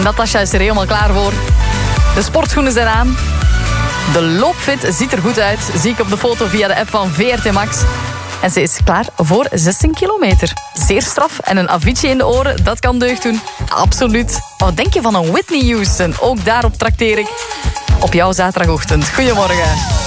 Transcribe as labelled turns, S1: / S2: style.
S1: Natasja is er helemaal klaar voor. De sportschoenen zijn aan. De loopfit ziet er goed uit. Zie ik op de foto via de app van VRT Max. En ze is klaar voor 16 kilometer. Zeer straf. En een Avicii in de oren, dat kan deugd doen. Absoluut. Wat denk je van een Whitney Houston? Ook daarop trakteer ik. Op jouw zaterdagochtend. Goedemorgen.